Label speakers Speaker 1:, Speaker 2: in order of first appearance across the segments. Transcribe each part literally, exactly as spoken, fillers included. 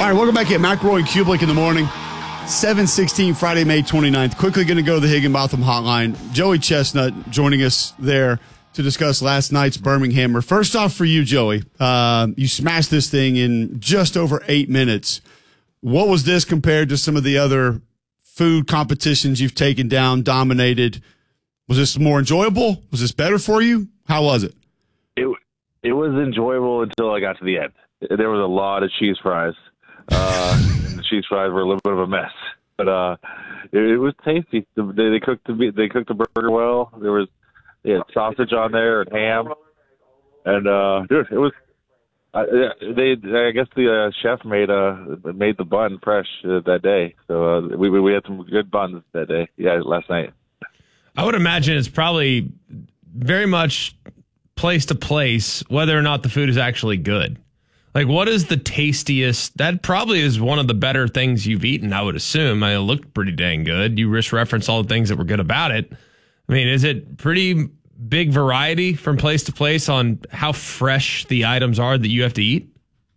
Speaker 1: All right, welcome back at McElroy and Kublik in the morning. seven sixteen, Friday, May twenty-ninth. Quickly going to go to the Higginbotham hotline. Joey Chestnut joining us there to discuss last night's Birmingham. First off for you, Joey, uh, you smashed this thing in just over eight minutes. What was this compared to some of the other food competitions you've taken down, dominated? Was this more enjoyable? Was this better for you? How was it?
Speaker 2: It, it was enjoyable until I got to the end. There was a lot of cheese fries. Uh, and the cheese fries were a little bit of a mess, but uh, it, it was tasty. They, they cooked the they cooked the burger well. There was they had sausage on there and ham, and uh, dude, it was. Uh, they I guess the uh, chef made uh made the bun fresh uh, that day, so uh, we we had some good buns that day. Yeah, last night.
Speaker 3: I would imagine it's probably very much place to place whether or not the food is actually good. Like, what is the tastiest? That probably is one of the better things you've eaten, I would assume. I mean, it looked pretty dang good. You just referenced all the things that were good about it. I mean, is it pretty big variety from place to place on how fresh the items are that you have to eat?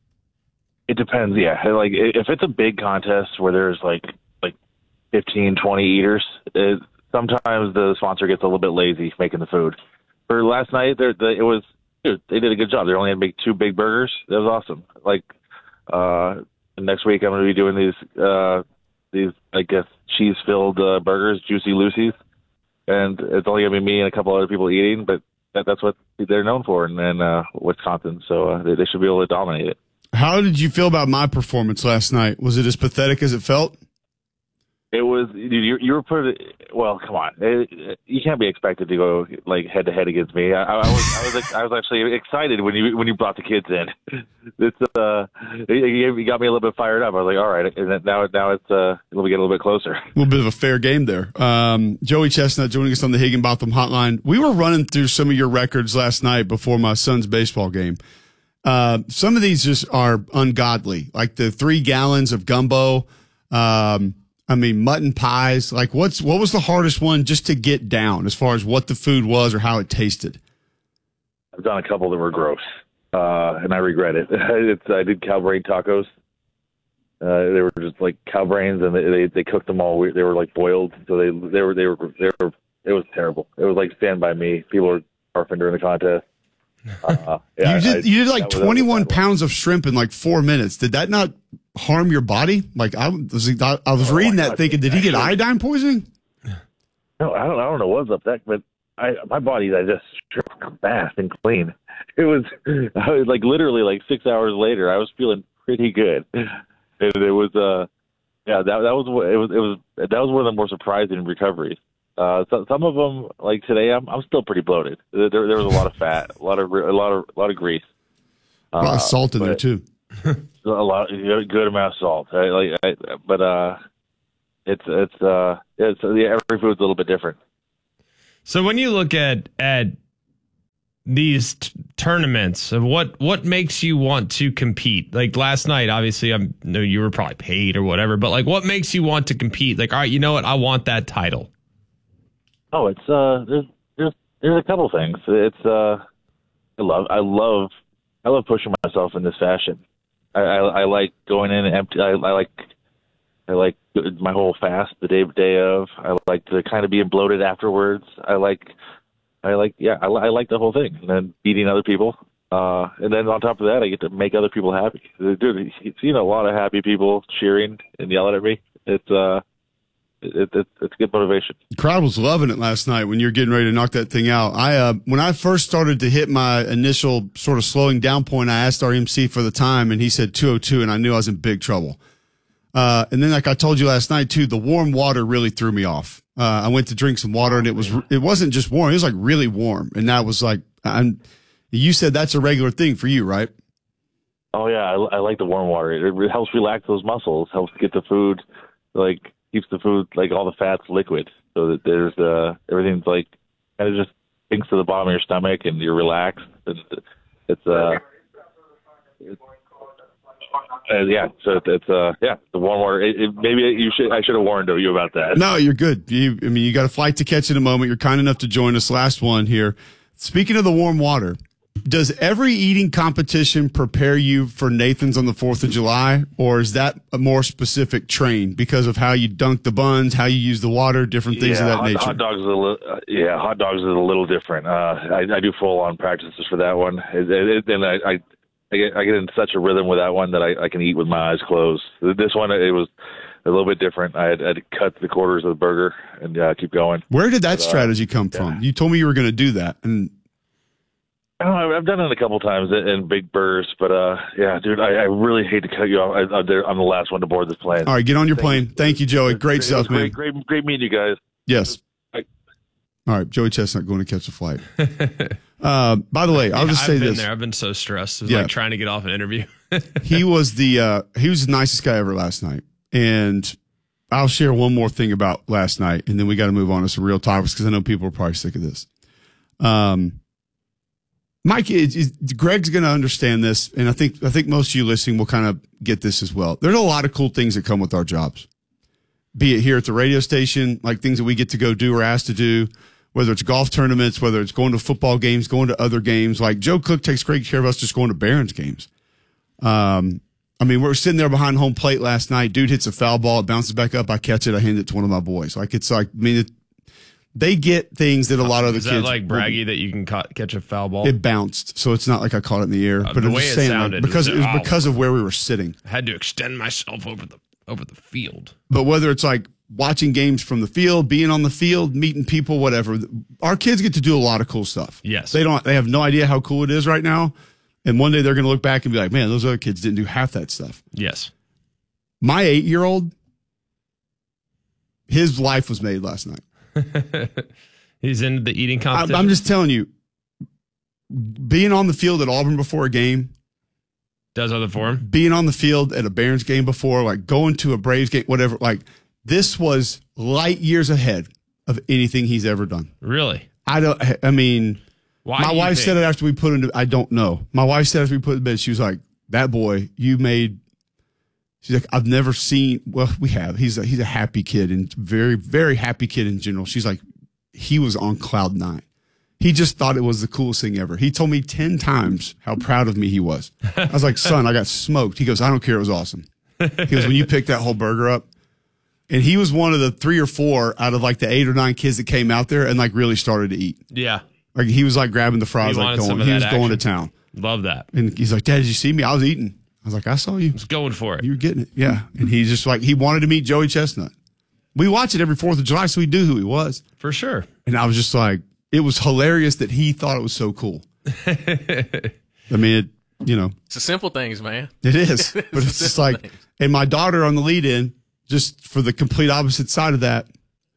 Speaker 2: It depends, yeah. Like, if it's a big contest where there's, like, like fifteen, twenty eaters, it, sometimes the sponsor gets a little bit lazy making the food. For last night, there, the, it was... Dude, they did a good job. They only had to make two big burgers. That was awesome. Like uh, next week, I'm going to be doing these uh, these I guess cheese filled uh, burgers, Juicy Lucy's, and it's only going to be me and a couple other people eating. But that, that's what they're known for in, in uh, Wisconsin. So uh, they, they should be able to dominate it.
Speaker 1: How did you feel about my performance last night? Was it as pathetic as it felt?
Speaker 2: It was. You, you were put. Well, come on. It, you can't be expected to go like head to head against me. I, I was. I was. I was actually excited when you when you brought the kids in. It's. Uh, you got me a little bit fired up. I was like, all right. And then now, now it's. Uh, we'll get a little bit closer.
Speaker 1: A little bit of a fair game there. Um, Joey Chestnut joining us on the Higginbotham hotline. We were running through some of your records last night before my son's baseball game. Uh, some of these just are ungodly, like the three gallons of gumbo. Um, I mean, mutton pies. Like, what's what was the hardest one just to get down as far as what the food was or how it tasted?
Speaker 2: I've done a couple that were gross, uh, and I regret it. It's, I did cow brain tacos. Uh, they were just like cow brains, and they, they they cooked them all. They were like boiled, so they they were they were they were. It was terrible. It was like Stand By Me. People were barfing during the contest. Uh, yeah,
Speaker 1: you did
Speaker 2: I,
Speaker 1: you did like
Speaker 2: was,
Speaker 1: twenty-one pounds of shrimp in like four minutes. Did that not harm your body? Like I was, I, I was oh reading that God. thinking, did he get iodine poisoning?
Speaker 2: No, I don't. I don't know what's up that, but I my body I just fast and clean. It was, I was like literally like six hours later, I was feeling pretty good, and it was uh yeah that that was it was it was that was one of the more surprising recoveries. Uh, so, some of them, like today, I'm I'm still pretty bloated. There, there was a lot of fat, a lot of a lot of a lot of grease,
Speaker 1: a lot uh, of salt in there too.
Speaker 2: a lot, you know, good amount of salt. I, like, I, but uh, it's it's uh, it's yeah, every food's a little bit different.
Speaker 3: So when you look at at these t- tournaments, of what what makes you want to compete? Like last night, obviously, I know you were probably paid or whatever, but like, what makes you want to compete? Like, all right, you know what, I want that title.
Speaker 2: Oh, it's uh, there's there's there's a couple things. It's uh, I love I love I love pushing myself in this fashion. I I, I like going in and empty. I, I like I like my whole fast the day day of. I like to kind of be bloated afterwards. I like I like yeah I, I like the whole thing, and then beating other people. Uh, and then on top of that, I get to make other people happy. Dude, you've seen a lot of happy people cheering and yelling at me. It's uh. It, it, it's good motivation.
Speaker 1: The crowd was loving it last night when you're getting ready to knock that thing out. I uh, when I first started to hit my initial sort of slowing down point, I asked our M C for the time, and he said two oh two, and I knew I was in big trouble. Uh, and then, like I told you last night too, the warm water really threw me off. Uh, I went to drink some water, and it was it wasn't just warm; it was like really warm, and that was like I'm. You said that's a regular thing for you, right?
Speaker 2: Oh yeah, I, I like the warm water. It, it helps relax those muscles, helps get the food like. Keeps the food, like all the fats, liquid, so that there's uh, everything's like kind of just sinks to the bottom of your stomach, and you're relaxed. And it's uh, it's, uh yeah, so it's uh, yeah, the warm water. It, it, maybe you should I should have warned you about that.
Speaker 1: No, you're good. You, I mean, you got a flight to catch in a moment. You're kind enough to join us. Last one here. Speaking of the warm water, Does every eating competition prepare you for Nathan's on the fourth of July, or is that a more specific train because of how you dunk the buns, how you use the water, different things
Speaker 2: yeah,
Speaker 1: of that
Speaker 2: hot,
Speaker 1: nature?
Speaker 2: Hot dogs is a little, uh, yeah, hot dogs is a little different. Uh, I, I do full on practices for that one, it, it, and I, I, I get, I get in such a rhythm with that one that I, I can eat with my eyes closed. This one, it was a little bit different. I had, I had to cut the quarters of the burger and uh, keep going.
Speaker 1: Where did that
Speaker 2: but, uh,
Speaker 1: strategy come
Speaker 2: yeah.
Speaker 1: from? You told me you were going to do that, and
Speaker 2: I don't know, I've done it a couple times in, in big bursts, but uh, yeah, dude, I, I really hate to cut you off. I, I'm the last one to board this plane.
Speaker 1: all right, get on your
Speaker 2: Thank
Speaker 1: plane.
Speaker 2: you.
Speaker 1: Thank you, Joey. Great
Speaker 2: It was
Speaker 1: stuff, man.
Speaker 2: great, great, great meeting you guys.
Speaker 1: Yes.
Speaker 2: Bye.
Speaker 1: All right, Joey Chestnut going to catch a flight. uh, by the way, I'll
Speaker 3: Yeah,
Speaker 1: just
Speaker 3: I've
Speaker 1: say
Speaker 3: been
Speaker 1: this.
Speaker 3: there. I've been so stressed. It was
Speaker 1: Yeah.
Speaker 3: like trying to get off an interview.
Speaker 1: he was the uh, he was the nicest guy ever last night, and I'll share one more thing about last night, and then we got to move on to some real topics because I know people are probably sick of this. Um, Mike, it, it, Greg's going to understand this, and I think I think most of you listening will kind of get this as well. There's a lot of cool things that come with our jobs, be it here at the radio station, like things that we get to go do or asked to do, whether it's golf tournaments, whether it's going to football games, going to other games. Like Joe Cook takes great care of us just going to Barons games. Um, I mean, we were sitting there behind home plate last night. Dude hits a foul ball. It bounces back up. I catch it. I hand it to one of my boys. Like, it's like, I mean, it, they get things that a lot of other
Speaker 3: Is that
Speaker 1: kids.
Speaker 3: like braggy that you can ca- catch a foul ball?
Speaker 1: It bounced. So it's not like I caught it in the air.
Speaker 3: Uh,
Speaker 1: but
Speaker 3: the
Speaker 1: I'm
Speaker 3: way
Speaker 1: just
Speaker 3: it
Speaker 1: saying, like,
Speaker 3: sounded,
Speaker 1: because
Speaker 3: it
Speaker 1: it
Speaker 3: was-
Speaker 1: was
Speaker 3: oh.
Speaker 1: because of where we were sitting.
Speaker 3: I had to extend myself over the over the field.
Speaker 1: But whether it's like watching games from the field, being on the field, meeting people, whatever, our kids get to do a lot of cool stuff.
Speaker 3: Yes.
Speaker 1: They don't, they have no idea how cool it is right now. And one day they're going to look back and be like, man, those other kids didn't do half that stuff.
Speaker 3: Yes.
Speaker 1: My eight year old, his life was made last night.
Speaker 3: He's into the eating
Speaker 1: I,
Speaker 3: competition.
Speaker 1: I'm just telling you, being on the field at Auburn before a game,
Speaker 3: Does other for him?
Speaker 1: being on the field at a Barons game before, like going to a Braves game, whatever, like this was light years ahead of anything he's ever done.
Speaker 3: Really?
Speaker 1: I don't, I mean,
Speaker 3: Why
Speaker 1: my
Speaker 3: do you
Speaker 1: wife
Speaker 3: think-
Speaker 1: said it after we put him to, I don't know. My wife said after we put him to bed, she was like, that boy, you made, she's like, I've never seen, well, we have. He's a, he's a happy kid and very, very happy kid in general. She's like, he was on cloud nine. He just thought it was the coolest thing ever. He told me ten times how proud of me he was. I was like, son, I got smoked. He goes, I don't care. It was awesome. He goes, when you picked that whole burger up, and he was one of the three or four out of like the eight or nine kids that came out there and like really started to eat.
Speaker 3: Yeah.
Speaker 1: Like he was like grabbing the fries,
Speaker 3: He
Speaker 1: like
Speaker 3: wanted
Speaker 1: going,
Speaker 3: some of
Speaker 1: he
Speaker 3: that
Speaker 1: was going to
Speaker 3: action.
Speaker 1: town.
Speaker 3: Love that.
Speaker 1: And he's like, Dad, did you see me? I was eating. I was like, I saw you.
Speaker 3: He's going for it.
Speaker 1: You were getting it. Yeah. And he's just like, he wanted to meet Joey Chestnut. We watch it every fourth of July, so we knew who he was.
Speaker 3: For sure.
Speaker 1: And I was just like, it was hilarious that he thought it was so cool. I mean, it, you know,
Speaker 4: It's the simple things, man.
Speaker 1: it is. But it's just like, and my daughter on the lead in, just for the complete opposite side of that,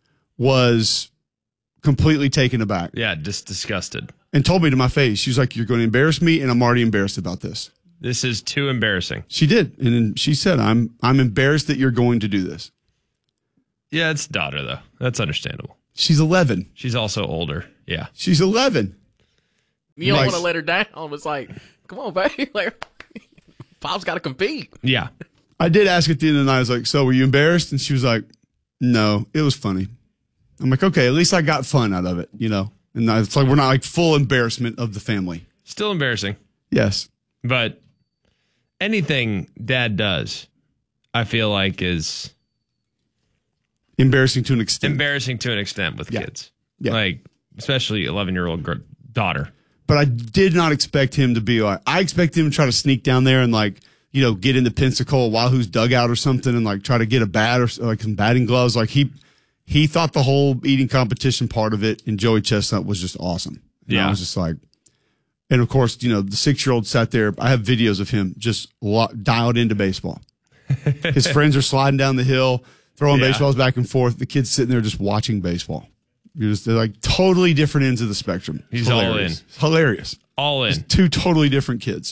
Speaker 1: was completely taken aback
Speaker 3: Yeah, just disgusted.
Speaker 1: and told me to my face, she was like, you're going to embarrass me, and I'm already embarrassed about this.
Speaker 3: This is too embarrassing.
Speaker 1: She did. And then she said, I'm I'm embarrassed that you're going to do this.
Speaker 3: Yeah, it's daughter, though. That's understandable.
Speaker 1: She's eleven.
Speaker 3: She's also older. Yeah.
Speaker 1: She's eleven.
Speaker 4: You don't
Speaker 1: Like-
Speaker 4: want to let her down. It's like, come on, baby. Like, Pop's got to compete.
Speaker 3: Yeah.
Speaker 1: I did ask at the end of the night, I was like, so were you embarrassed? And she was like, no, it was funny. I'm like, okay, at least I got fun out of it, you know? And it's like, we're not like full embarrassment of the family.
Speaker 3: Still embarrassing.
Speaker 1: Yes.
Speaker 3: But anything dad does, I feel like is
Speaker 1: Embarrassing to an extent.
Speaker 3: embarrassing to an extent with
Speaker 1: Yeah.
Speaker 3: kids.
Speaker 1: Yeah.
Speaker 3: Like, especially eleven year old daughter.
Speaker 1: But I did not expect him to be like, I expected him to try to sneak down there and like, you know, get into Pensacola Wahoo's dugout or something and like try to get a bat or like some batting gloves. Like he, he thought the whole eating competition part of it and Joey Chestnut was just awesome. And
Speaker 3: Yeah.
Speaker 1: I was just like, and of course, you know, the six year old sat there. I have videos of him just lo- dialed into baseball. His friends are sliding down the hill, throwing
Speaker 3: Yeah.
Speaker 1: baseballs back and forth. The kid's sitting there just watching baseball. You're just, they're like totally different ends of the spectrum.
Speaker 3: He's all
Speaker 1: Hilarious. Hilarious.
Speaker 3: All in.
Speaker 1: Two totally different kids.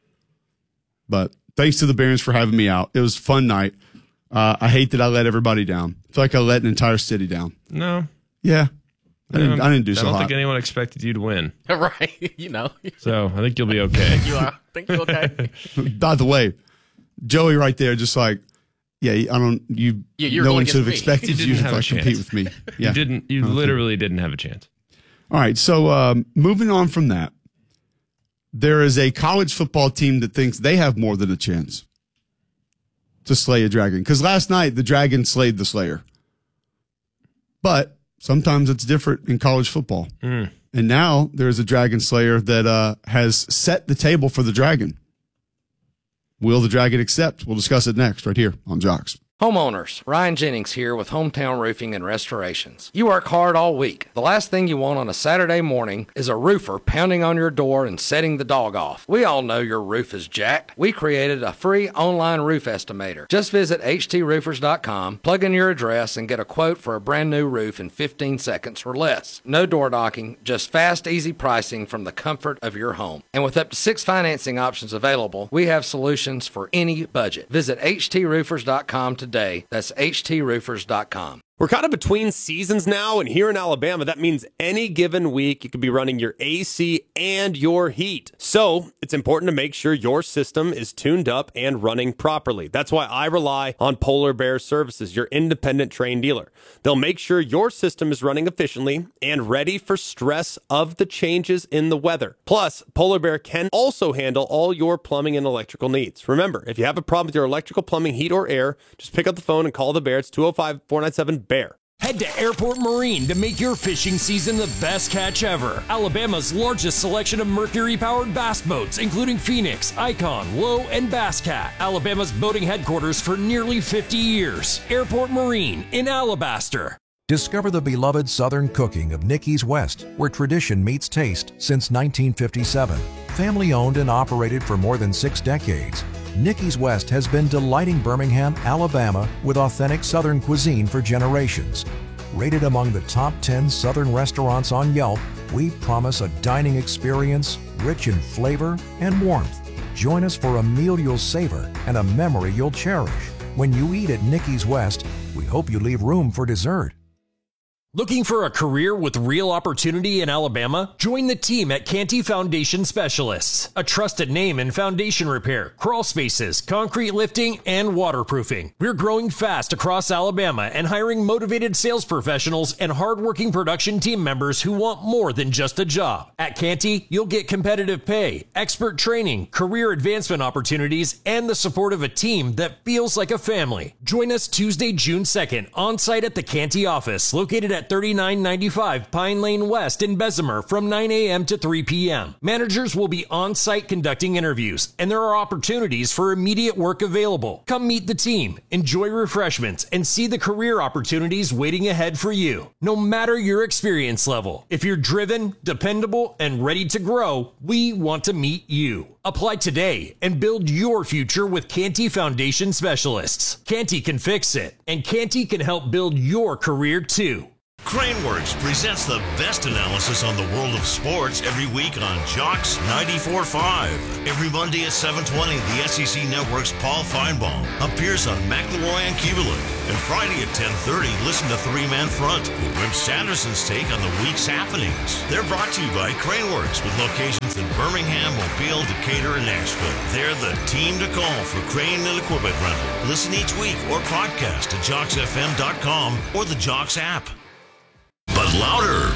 Speaker 1: But thanks to the Barons for having me out. It was a fun night. Uh, I hate that I let everybody down. I feel like I let an entire city down.
Speaker 3: No.
Speaker 1: Yeah. I didn't, I didn't do
Speaker 3: I
Speaker 1: so
Speaker 3: don't
Speaker 1: hot.
Speaker 3: think anyone expected you to win.
Speaker 4: Right. You know.
Speaker 3: So I think you'll be okay.
Speaker 4: You are. Think you okay?
Speaker 1: By the way, Joey right there just like, yeah, I don't, you,
Speaker 4: Yeah, you're
Speaker 1: no
Speaker 4: going
Speaker 1: one should have
Speaker 4: against me.
Speaker 1: expected
Speaker 3: You
Speaker 1: you
Speaker 3: didn't
Speaker 1: to
Speaker 3: have a
Speaker 1: like, compete
Speaker 3: chance.
Speaker 1: with me. Yeah.
Speaker 3: You didn't, you literally didn't have a chance.
Speaker 1: All right. So um, moving on from that, there is a college football team that thinks they have more than a chance to slay a dragon. Because last night, the dragon slayed the slayer. But sometimes it's different in college football.
Speaker 3: Mm.
Speaker 1: And now there's a dragon slayer that uh, has set the table for the dragon. Will the dragon accept? We'll discuss it next right here on Jocks.
Speaker 5: Homeowners, Ryan Jennings here with Hometown Roofing and Restorations. You work hard all week. The last thing you want on a Saturday morning is a roofer pounding on your door and setting the dog off. We all know your roof is jacked. We created a free online roof estimator. Just visit h t roofers dot com, plug in your address, and get a quote for a brand new roof in fifteen seconds or less. No door knocking, just fast, easy pricing from the comfort of your home. And with up to six financing options available, we have solutions for any budget. Visit h t roofers dot com today. That's h t roofers dot com.
Speaker 6: We're kind of between seasons now, and here in Alabama, that means any given week you could be running your A C and your heat. So it's important to make sure your system is tuned up and running properly. That's why I rely on Polar Bear Services, your independent trained dealer. They'll make sure your system is running efficiently and ready for stress of the changes in the weather. Plus, Polar Bear can also handle all your plumbing and electrical needs. Remember, if you have a problem with your electrical, plumbing, heat, or air, just pick up the phone and call the Bear. It's two oh five, four nine seven, BEAR.
Speaker 7: Head to Airport Marine to make your fishing season the best catch ever. Alabama's largest selection of Mercury-powered bass boats, including Phoenix, Icon, Low, and Bass Cat. Alabama's boating headquarters for nearly fifty years. Airport Marine in Alabaster.
Speaker 8: Discover the beloved Southern cooking of Nicky's West, where tradition meets taste since nineteen fifty-seven. Family owned and operated for more than six decades, Nicky's West has been delighting Birmingham, Alabama with authentic Southern cuisine for generations. Rated among the top ten Southern restaurants on Yelp, we promise a dining experience rich in flavor and warmth. Join us for a meal you'll savor and a memory you'll cherish. When you eat at Nicky's West, we hope you leave room for dessert.
Speaker 7: Looking for a career with real opportunity in Alabama? Join the team at Canty Foundation Specialists, a trusted name in foundation repair, crawl spaces, concrete lifting, and waterproofing. We're growing fast across Alabama and hiring motivated sales professionals and hardworking production team members who want more than just a job. At Canty, you'll get competitive pay, expert training, career advancement opportunities, and the support of a team that feels like a family. Join us Tuesday, June second, on site at the Canty office, located at thirty-nine ninety-five Pine Lane West in Bessemer from nine a.m. to three p.m. Managers will be on site conducting interviews, and there are opportunities for immediate work available. Come meet the team, enjoy refreshments, and see the career opportunities waiting ahead for you. No matter your experience level, if you're driven, dependable, and ready to grow, we want to meet you. Apply today and build your future with Canty Foundation Specialists. Canty can fix it, and Canty can help build your career too.
Speaker 9: Craneworks presents the best analysis on the world of sports every week on Jocks ninety-four point five. Every Monday at seven twenty, the S E C Network's Paul Feinbaum appears on McElroy and Kubelik. And Friday at ten thirty, listen to Three Man Front with Wim Sanderson's take on the week's happenings. They're brought to you by Craneworks with locations in Birmingham, Mobile, Decatur, and Nashville. They're the team to call for crane and equipment rental. Listen each week or podcast at jocks f m dot com or the Jocks app. But louder.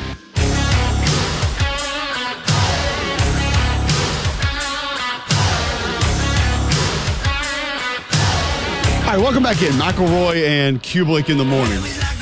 Speaker 1: All right, welcome back in. McElroy and Kubelik in the morning.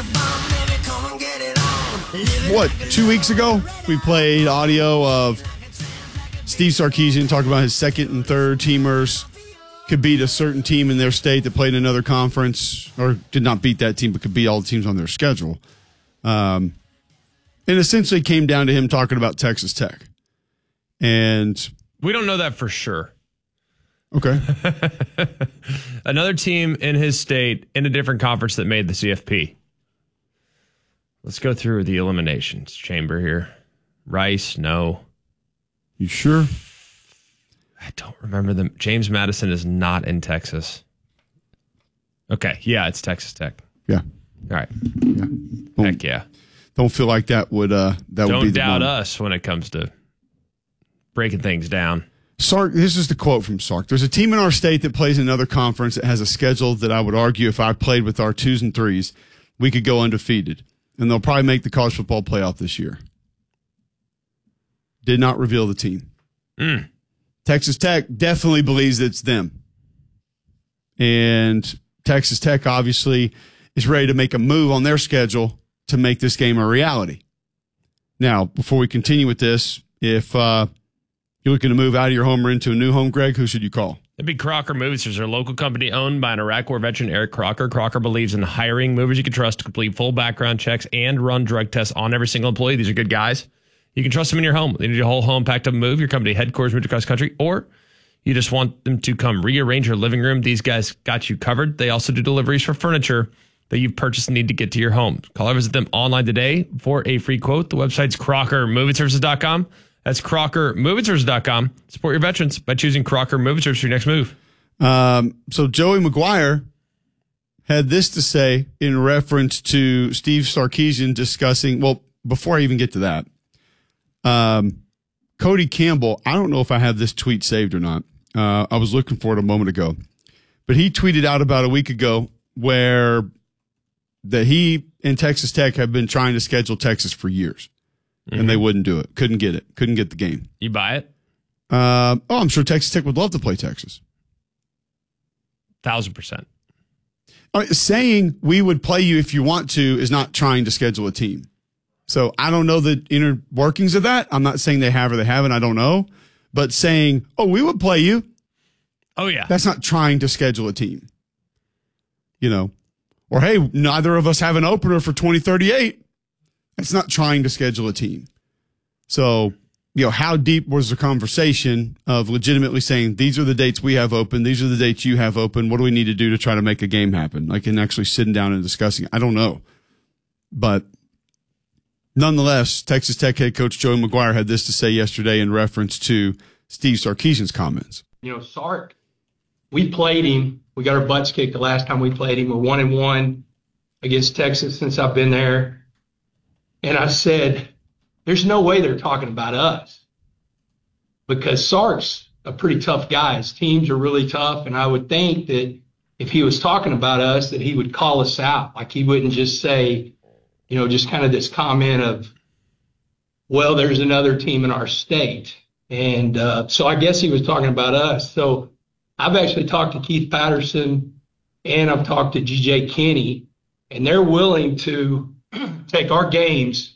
Speaker 1: What, two weeks ago, we played audio of Steve Sarkisian talking about his second and third teamers could beat a certain team in their state that played in another conference, or did not beat that team, but could beat all the teams on their schedule. Um, and essentially came down to him talking about Texas Tech. And
Speaker 3: we don't know that for sure.
Speaker 1: Okay.
Speaker 3: Another team in his state in a different conference that made the C F P. Let's go through the eliminations chamber here. Rice, no.
Speaker 1: You sure?
Speaker 3: I don't remember them. James Madison is not in Texas. Okay. Yeah, it's Texas Tech.
Speaker 1: Yeah.
Speaker 3: All right.
Speaker 1: Yeah. Well,
Speaker 3: heck yeah.
Speaker 1: Don't feel like that would uh that
Speaker 3: don't
Speaker 1: would be the
Speaker 3: doubt
Speaker 1: one.
Speaker 3: us when it comes to breaking things down.
Speaker 1: Sark, this is the quote from Sark. There's a team in our state that plays in another conference that has a schedule that I would argue if I played with our twos and threes, we could go undefeated. And they'll probably make the college football playoff this year. Did not reveal the team.
Speaker 3: Mm.
Speaker 1: Texas Tech definitely believes it's them. And Texas Tech obviously is ready to make a move on their schedule to make this game a reality. Now, before we continue with this, if uh, you're looking to move out of your home or into a new home, Greg, who should you call?
Speaker 3: It'd be Crocker Movers. There's a local company owned by an Iraq War veteran, Eric Crocker. Crocker believes in hiring movers you can trust to complete full background checks and run drug tests on every single employee. These are good guys. You can trust them in your home. They need your whole home packed up and move. Your company headquarters moved across country, or you just want them to come rearrange your living room. These guys got you covered. They also do deliveries for furniture that you've purchased and need to get to your home. Call or visit them online today for a free quote. The website's Crocker Moving Services dot com. That's Crocker Moving Services dot com. Support your veterans by choosing Crocker Moving Services for your next move.
Speaker 1: Um, so Joey McGuire had this to say in reference to Steve Sarkisian discussing, well, before I even get to that, um, Cody Campbell, I don't know if I have this tweet saved or not. Uh, I was looking for it a moment ago, but he tweeted out about a week ago where that he and Texas Tech have been trying to schedule Texas for years, mm-hmm. and they wouldn't do it. Couldn't get it. Couldn't get the game.
Speaker 3: You buy it?
Speaker 1: Uh, oh, I'm sure Texas Tech would love to play Texas.
Speaker 3: Thousand percent.
Speaker 1: All right, saying we would play you if you want to is not trying to schedule a team. So I don't know the inner workings of that. I'm not saying they have or they haven't. I don't know. But saying, oh, we would play you.
Speaker 3: Oh, yeah.
Speaker 1: That's not trying to schedule a team. You know, or hey, neither of us have an opener for twenty thirty-eight. That's not trying to schedule a team. So, you know, how deep was the conversation of legitimately saying, these are the dates we have open, these are the dates you have open, what do we need to do to try to make a game happen? Like, and actually sitting down and discussing it. I don't know. But nonetheless, Texas Tech head coach Joey McGuire had this to say yesterday in reference to Steve Sarkisian's comments.
Speaker 10: You know, Sark, we played him. We got our butts kicked the last time we played him. We're one and one against Texas since I've been there. And I said, there's no way they're talking about us, because Sark's a pretty tough guy. His teams are really tough. And I would think that if he was talking about us, that he would call us out. Like, he wouldn't just say, you know, just kind of this comment of, well, there's another team in our state. And uh, so I guess he was talking about us. So I've actually talked to Keith Patterson and I've talked to G J Kinney, and they're willing to take our games,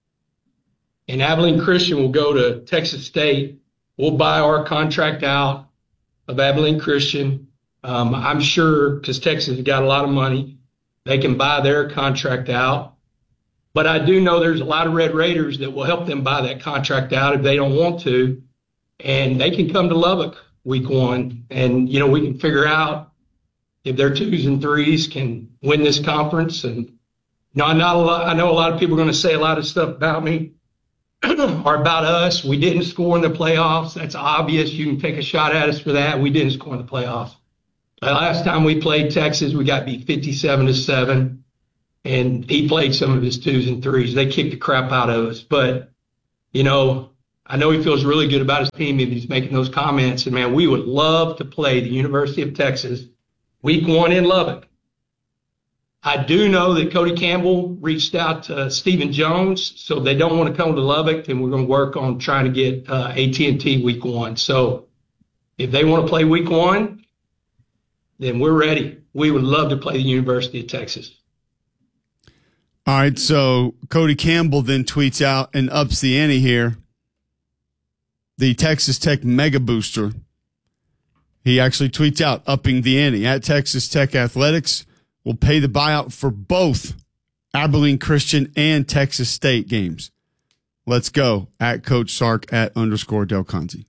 Speaker 10: and Abilene Christian will go to Texas State. We'll buy our contract out of Abilene Christian. Um, I'm sure, because Texas has got a lot of money, they can buy their contract out. But I do know there's a lot of Red Raiders that will help them buy that contract out if they don't want to. And they can come to Lubbock week one. And, you know, we can figure out if their twos and threes can win this conference. And no, not a lot. I know a lot of people are going to say a lot of stuff about me or about us. We didn't score in the playoffs. That's obvious. You can take a shot at us for that. We didn't score in the playoffs. The last time we played Texas, we got beat fifty-seven to seven. And he played some of his twos and threes. They kicked the crap out of us. But, you know, I know he feels really good about his team if he's making those comments. And, man, we would love to play the University of Texas week one in Lubbock. I do know that Cody Campbell reached out to Stephen Jones, so they don't want to come to Lubbock, and we're going to work on trying to get uh, A T and T week one. So if they want to play week one, then we're ready. We would love to play the University of Texas.
Speaker 1: All right, so Cody Campbell then tweets out and ups the ante here. The Texas Tech Mega Booster. He actually tweets out, upping the ante. At Texas Tech Athletics, will pay the buyout for both Abilene Christian and Texas State games. Let's go. At Coach Sark, at underscore Del Conzi.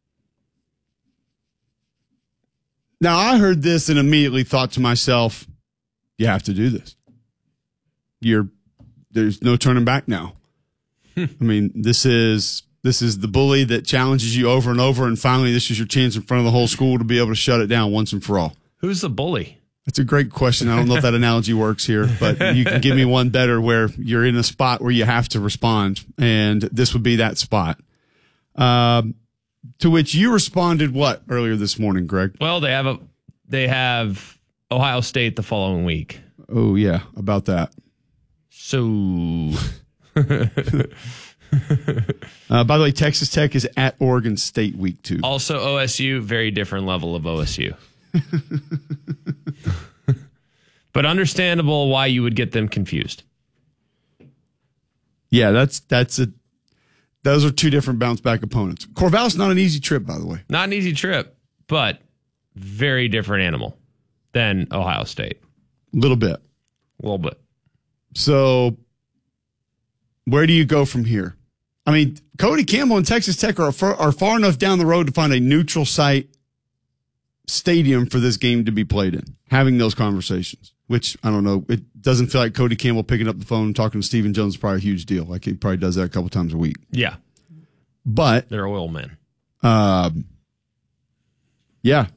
Speaker 1: Now, I heard this and immediately thought to myself, you have to do this. You're there's no turning back now. I mean, this is this is the bully that challenges you over and over, and finally this is your chance in front of the whole school to be able to shut it down once and for all.
Speaker 3: Who's the bully?
Speaker 1: That's a great question. I don't know if that analogy works here, but you can give me one better where you're in a spot where you have to respond, and this would be that spot. Um, to which you responded what earlier this morning, Greg?
Speaker 3: Well, they have a they have Ohio State the following week.
Speaker 1: Oh yeah, about that.
Speaker 3: So
Speaker 1: uh, by the way, Texas Tech is at Oregon State week two.
Speaker 3: Also O S U, very different level of O S U. But understandable why you would get them confused.
Speaker 1: Yeah, that's that's a those are two different bounce back opponents. Corvallis not an easy trip, by the way.
Speaker 3: Not an easy trip, but very different animal than Ohio State.
Speaker 1: A little bit.
Speaker 3: A little bit.
Speaker 1: So where do you go from here? I mean, Cody Campbell and Texas Tech are far, are far enough down the road to find a neutral site stadium for this game to be played in, having those conversations, which I don't know. It doesn't feel like Cody Campbell picking up the phone and talking to Stephen Jones is probably a huge deal. Like he probably does that a couple times a week.
Speaker 3: Yeah.
Speaker 1: But
Speaker 3: they're oil men.
Speaker 1: Um, yeah.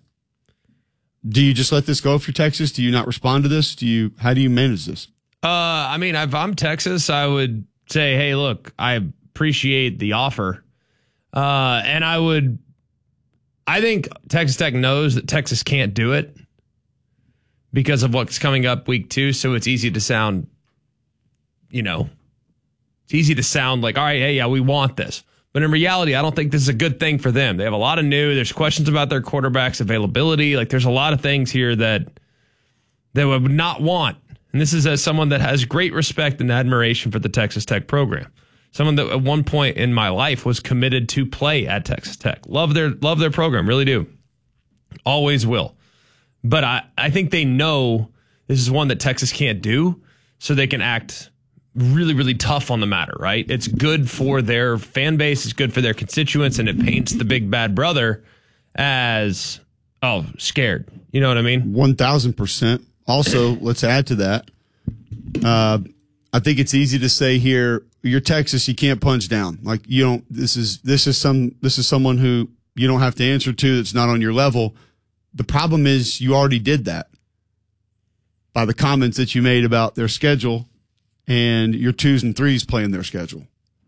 Speaker 1: Do you just let this go if you're Texas? Do you not respond to this? Do you, how do you manage this?
Speaker 3: Uh, I mean, if I'm Texas, I would say, hey, look, I appreciate the offer. Uh, and I would, I think Texas Tech knows that Texas can't do it because of what's coming up week two. So it's easy to sound, you know, it's easy to sound like, all right, hey, yeah, we want this. But in reality, I don't think this is a good thing for them. They have a lot of new. There's questions about their quarterback's availability. Like there's a lot of things here that they would not want. And this is as someone that has great respect and admiration for the Texas Tech program. Someone that at one point in my life was committed to play at Texas Tech. Love their love their program, really do. Always will. But I, I think they know this is one that Texas can't do, so they can act really, really tough on the matter, right? It's good for their fan base, it's good for their constituents, and it paints the big bad brother as, oh, scared. You know what I mean?
Speaker 1: one thousand percent. Also, let's add to that. Uh, I think it's easy to say here, you're Texas, you can't punch down. Like you don't, this is, this is some, this is someone who you don't have to answer to that's not on your level. The problem is you already did that by the comments that you made about their schedule and your twos and threes playing their schedule.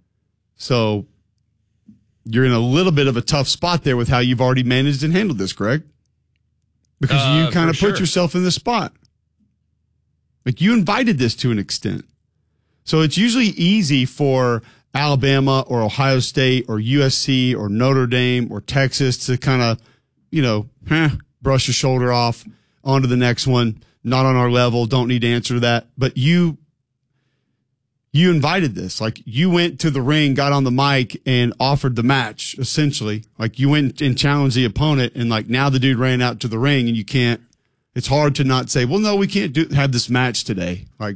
Speaker 1: So you're in a little bit of a tough spot there with how you've already managed and handled this, Greg, because
Speaker 3: uh,
Speaker 1: you kind of
Speaker 3: sure.
Speaker 1: put yourself in this spot. Like you invited this to an extent. So it's usually easy for Alabama or Ohio State or U S C or Notre Dame or Texas to kind of, you know, eh, brush your shoulder off onto the next one. Not on our level. Don't need to answer that. But you, you invited this. Like you went to the ring, got on the mic and offered the match essentially. Like you went and challenged the opponent and like now the dude ran out to the ring and you can't, it's hard to not say, well, no, we can't do have this match today. Like,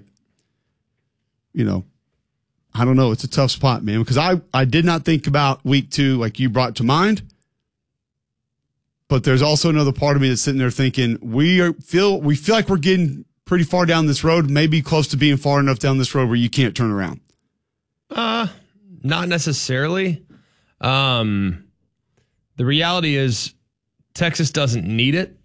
Speaker 1: you know, I don't know. It's a tough spot, man, because I, I did not think about week two like you brought to mind. But there's also another part of me that's sitting there thinking we are, feel we feel like we're getting pretty far down this road, maybe close to being far enough down this road where you can't turn around.
Speaker 3: Uh, not necessarily. Um, the reality is Texas doesn't need it.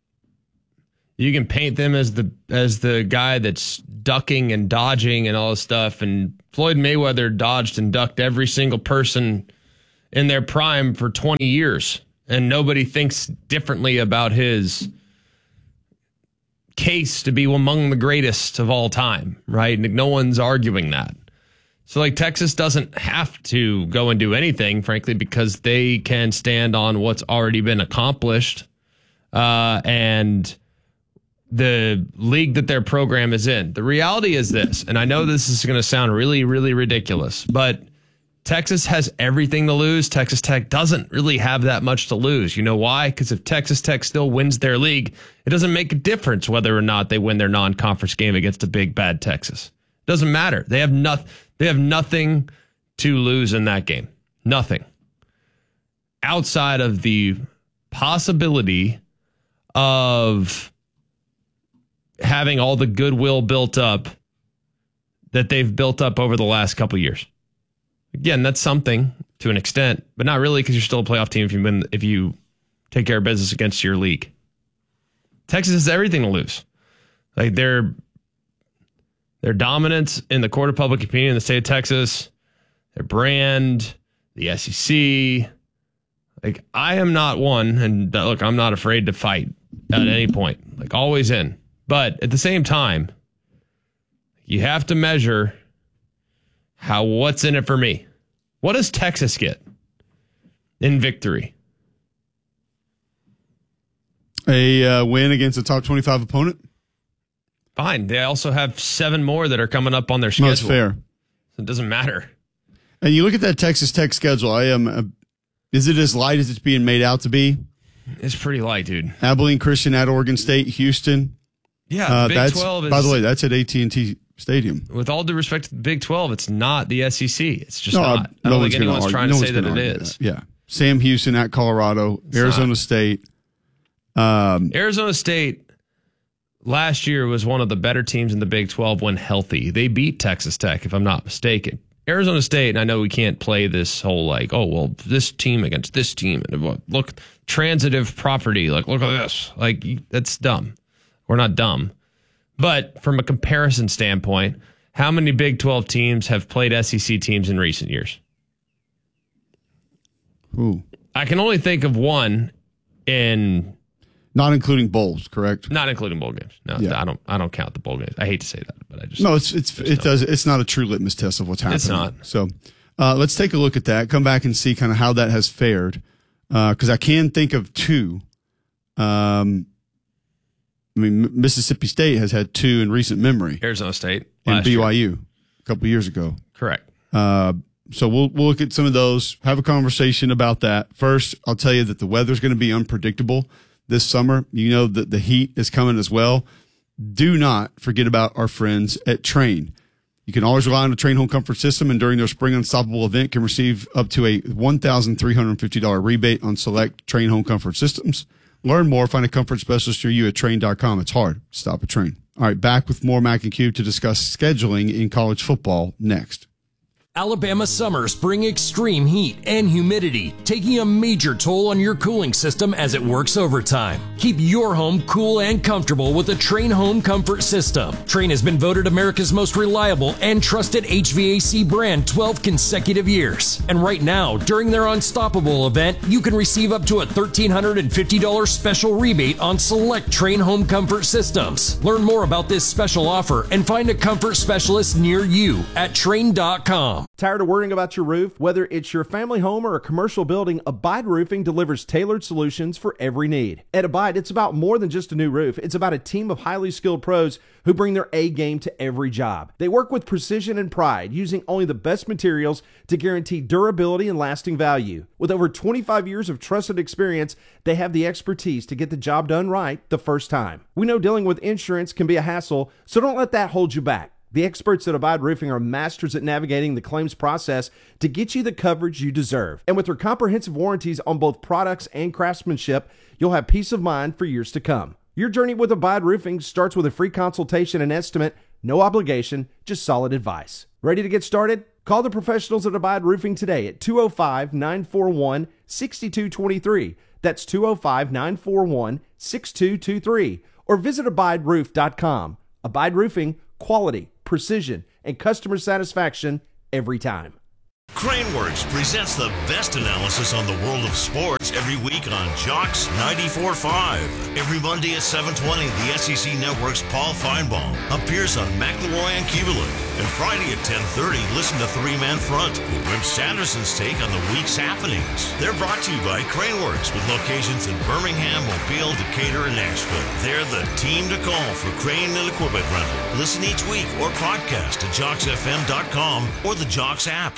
Speaker 3: You can paint them as the as the guy that's ducking and dodging and all this stuff. And Floyd Mayweather dodged and ducked every single person in their prime for twenty years. And nobody thinks differently about his case to be among the greatest of all time, right? No one's arguing that. So, like, Texas doesn't have to go and do anything, frankly, because they can stand on what's already been accomplished. Uh, and the league that their program is in. The reality is this, and I know this is going to sound really, really ridiculous, but Texas has everything to lose. Texas Tech doesn't really have that much to lose. You know why? Because if Texas Tech still wins their league, it doesn't make a difference whether or not they win their non-conference game against a big, bad Texas. It doesn't matter. They have nothing. They have nothing to lose in that game. Nothing. Outside of the possibility of having all the goodwill built up that they've built up over the last couple years. Again, that's something to an extent, but not really because you're still a playoff team if you win, if you take care of business against your league. Texas has everything to lose. Like their their dominance in the court of public opinion in the state of Texas, their brand, the S E C. Like I am not one, and look, I'm not afraid to fight at any point. Like always in. But at the same time, you have to measure how what's in it for me. What does Texas get in victory?
Speaker 1: A uh, win against a top twenty-five opponent?
Speaker 3: Fine. They also have seven more that are coming up on their schedule.
Speaker 1: That's fair.
Speaker 3: So it doesn't matter.
Speaker 1: And you look at that Texas Tech schedule. I am. Uh, is it as light as it's being made out to be?
Speaker 3: It's pretty light, dude.
Speaker 1: Abilene Christian at Oregon State, Houston.
Speaker 3: Yeah,
Speaker 1: uh,
Speaker 3: Big
Speaker 1: that's,
Speaker 3: twelve is,
Speaker 1: by the way, that's at A T and T Stadium.
Speaker 3: With all due respect to the Big twelve, it's not the S E C. It's just
Speaker 1: no,
Speaker 3: not. I
Speaker 1: no
Speaker 3: don't think anyone's
Speaker 1: argue,
Speaker 3: trying
Speaker 1: no
Speaker 3: to say that it is.
Speaker 1: That. Yeah. Sam Houston at Colorado,
Speaker 3: It's
Speaker 1: Arizona
Speaker 3: not.
Speaker 1: State. Um,
Speaker 3: Arizona State last year was one of the better teams in the Big twelve when healthy. They beat Texas Tech, if I'm not mistaken. Arizona State, and I know we can't play this whole like, oh, well, this team against this team. And look, transitive property. Like, look at this. Like, that's dumb. We're not dumb. But from a comparison standpoint, how many Big twelve teams have played S E C teams in recent years?
Speaker 1: Ooh.
Speaker 3: I can only think of one in...
Speaker 1: Not including bowls, correct?
Speaker 3: Not including bowl games. No,
Speaker 1: Yeah.
Speaker 3: I don't. I don't count the bowl games. I hate to say that, but I just
Speaker 1: No, it's it's it does. It's not a true litmus test of what's happening.
Speaker 3: It's not.
Speaker 1: So uh, let's take a look at that. Come back and see kind of how that has fared, because I can think of two. Um, I mean, M- Mississippi State has had two in recent memory,
Speaker 3: Arizona State
Speaker 1: and
Speaker 3: last
Speaker 1: B Y U
Speaker 3: year.
Speaker 1: a couple years ago.
Speaker 3: Correct.
Speaker 1: Uh, so we'll we'll look at some of those. Have a conversation about that. First, I'll tell you that the weather's going to be unpredictable this summer. You know that the heat is coming as well. Do not forget about our friends at Train. You can always rely on the Train Home Comfort System, and during their Spring Unstoppable event can receive up to a one thousand three hundred fifty dollars rebate on select Train Home Comfort Systems. Learn more. Find a comfort specialist near you at train dot com. It's hard. Stop a Train. All right, back with more Mac and Cube to discuss scheduling in college football next.
Speaker 7: Alabama summers bring extreme heat and humidity, taking a major toll on your cooling system as it works overtime. Keep your home cool and comfortable with the Train Home Comfort System. Train has been voted America's most reliable and trusted H V A C brand twelve consecutive years. And right now, during their Unstoppable event, you can receive up to a one thousand three hundred fifty dollars special rebate on select Train Home Comfort Systems. Learn more about this special offer and find a comfort specialist near you at train dot com.
Speaker 11: Tired of worrying about your roof? Whether it's your family home or a commercial building, Abide Roofing delivers tailored solutions for every need. At Abide, it's about more than just a new roof. It's about a team of highly skilled pros who bring their A game to every job. They work with precision and pride, using only the best materials to guarantee durability and lasting value. With over twenty-five years of trusted experience, they have the expertise to get the job done right the first time. We know dealing with insurance can be a hassle, so don't let that hold you back. The experts at Abide Roofing are masters at navigating the claims process to get you the coverage you deserve. And with their comprehensive warranties on both products and craftsmanship, you'll have peace of mind for years to come. Your journey with Abide Roofing starts with a free consultation and estimate, no obligation, just solid advice. Ready to get started? Call the professionals at Abide Roofing today at two oh five, nine four one, six two two three. That's two oh five, nine four one, six two two three. Or visit abide roof dot com. Abide Roofing, quality, precision, and customer satisfaction every time.
Speaker 9: Craneworks presents the best analysis on the world of sports every week on Jocks ninety-four point five. Every Monday at seven twenty, the S E C Network's Paul Feinbaum appears on McElroy and Kubelik. And Friday at ten thirty, listen to Three Man Front with Wimp Sanderson's take on the week's happenings. They're brought to you by Craneworks with locations in Birmingham, Mobile, Decatur, and Nashville. They're the team to call for crane and equipment rental. Listen each week or podcast at jocks f m dot com or the Jocks app.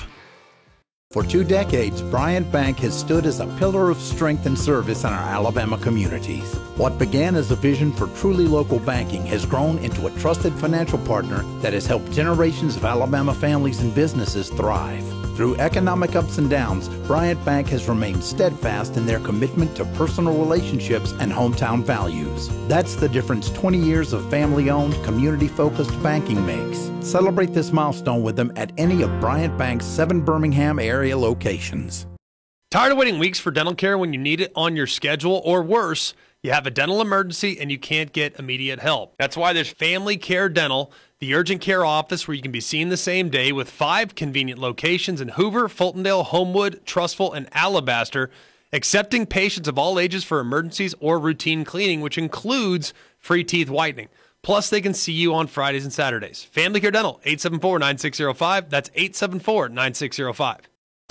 Speaker 12: For two decades, Bryant Bank has stood as a pillar of strength and service in our Alabama communities. What began as a vision for truly local banking has grown into a trusted financial partner that has helped generations of Alabama families and businesses thrive. Through economic ups and downs, Bryant Bank has remained steadfast in their commitment to personal relationships and hometown values. That's the difference twenty years of family-owned, community-focused banking makes. Celebrate this milestone with them at any of Bryant Bank's seven Birmingham area locations.
Speaker 6: Tired of waiting weeks for dental care when you need it on your schedule, or worse, you have a dental emergency and you can't get immediate help? That's why there's Family Care Dental, the urgent care office where you can be seen the same day, with five convenient locations in Hoover, Fultondale, Homewood, Trussville, and Alabaster, accepting patients of all ages for emergencies or routine cleaning, which includes free teeth whitening. Plus, they can see you on Fridays and Saturdays. Family Care Dental, eight seven four, nine six zero five. That's eight seven four, nine six zero five.